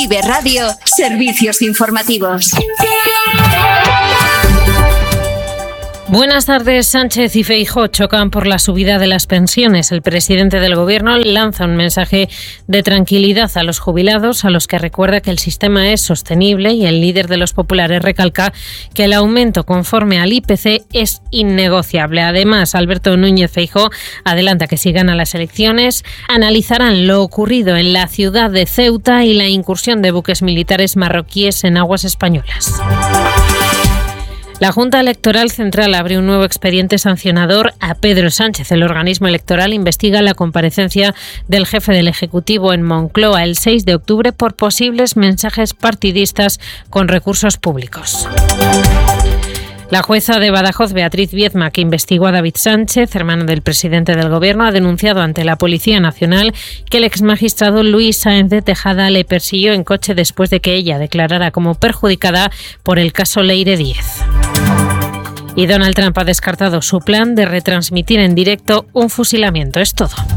Vive Radio, servicios informativos. Buenas tardes. Sánchez y Feijóo chocan por la subida de las pensiones. El presidente del Gobierno lanza un mensaje de tranquilidad a los jubilados, a los que recuerda que el sistema es sostenible, y el líder de los populares recalca que el aumento conforme al IPC es innegociable. Además, Alberto Núñez Feijóo adelanta que si gana las elecciones analizarán lo ocurrido en la ciudad de Ceuta y la incursión de buques militares marroquíes en aguas españolas. La Junta Electoral Central abre un nuevo expediente sancionador a Pedro Sánchez. El organismo electoral investiga la comparecencia del jefe del Ejecutivo en Moncloa el 6 de octubre por posibles mensajes partidistas con recursos públicos. La jueza de Badajoz, Beatriz Viedma, que investigó a David Sánchez, hermano del presidente del Gobierno, ha denunciado ante la Policía Nacional que el exmagistrado Luis Sáenz de Tejada le persiguió en coche después de que ella declarara como perjudicada por el caso Leire 10. Y Donald Trump ha descartado su plan de retransmitir en directo un fusilamiento. Es todo.